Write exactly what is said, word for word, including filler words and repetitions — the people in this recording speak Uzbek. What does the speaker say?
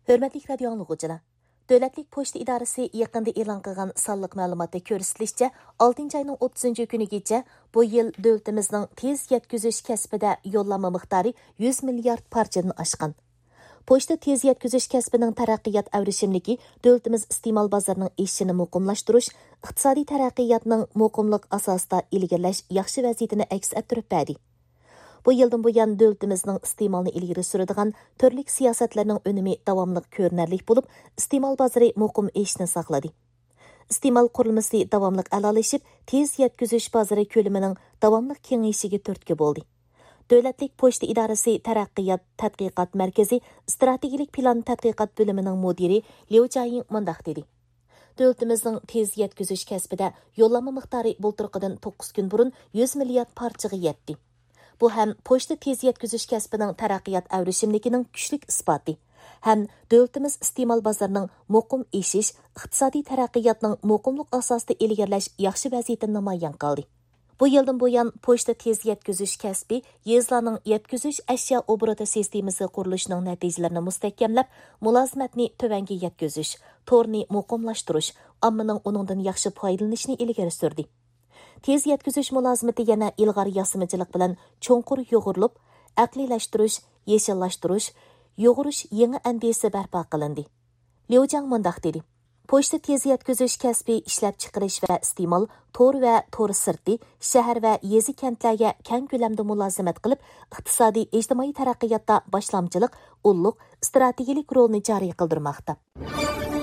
Hörmətli radio anlıqçılar, Dövlətlik Poçta İdarəsi yaqında e'lon qilgan sonliq ma'lumotda ko'rsatilishicha, oltinchi ayning o'ttizinchi kunigacha bu yil davlatimizning tez yetkazish kasbida yo'llanma miqdori yuz milliard parchadan oshgan. Poçta tez yetkazish kasbining taraqqiyot avrishimligi davlatimiz iste'mol bozorining eshishini muqimlashtirish, iqtisodiy taraqqiyotning muqimlik asosida ilgirlash yaxshi vaziyatini aks ettirib berdi. Bu yıldan bu yan dövlətimizin iste'molni ilgari suradigan turli siyosatlarning önemi davomliq ko'rinarli bo'lib, iste'mol bozori muqim eshishni saqladi. Iste'mol qurilmasi davomliq alalashib, tez yetkazish bozori ko'lamining davomliq kengayishiga turtki bo'ldi. Davlatlik Poçta İdarəsi Taraqqiyot tadqiqot markazi strategik plan tadqiqot bo'limining mudiri Liu Jiayin mundaq dedi. Davlatimizning tez yetkazish kasbida yo'llanma miqdori bulturqidan to'qqiz kun burun yuz milliard parchaga yetdi. Bu ham poçta tez yetkazish kasbining taraqqiyot avrishimligining kuchli isboti. Ham davlatimiz iste'mol bozorining muqim eshish, iqtisodiy taraqqiyotning muqimlik asosida ilgirlash yaxshi vaziyatini namoyon qildi. Bu yildan buyon poçta tez yetkazish kasbi yezlarning yetkazish ashyo obroti sistemasi qurilishining natijalarini mustahkamlab, mulozimatni tövanga yetkazish, to'rni muqimlashtirish, ommaning uningdan yaxshi foydalanishni ilgari surdi. Tez yetkazish mulozimati yana ilg'or yasimichilik bilan cho'nqur yo'g'urilib, aqliylashtirish, yeshillashtirish, yo'g'irish yangi andisi barpo qilindi. Liu Jiang mundaq dedi. Poçta tez yetkazish kasbi ishlab chiqarish va iste'mol, to'r va to'r sirti, shahar va yezi kentlarga keng ko'lamda mulozimat qilib, iqtisodiy ijtimoiy taraqqiyotda boshlamchilik, ulluq, strategik rolni joriy qildirmoqda.